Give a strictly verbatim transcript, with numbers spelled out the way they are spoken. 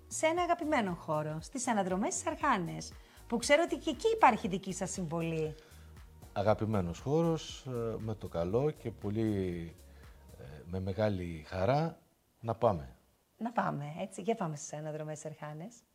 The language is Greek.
σε ένα αγαπημένο χώρο, στις αναδρομές της Αρχάνες, που ξέρω ότι και εκεί υπάρχει δική σας συμβολή. Αγαπημένος χώρος, ε, με το καλό και πολύ ε, με μεγάλη χαρά να πάμε. Να πάμε, έτσι, για πάμε στις αναδρομές της Αρχάνες.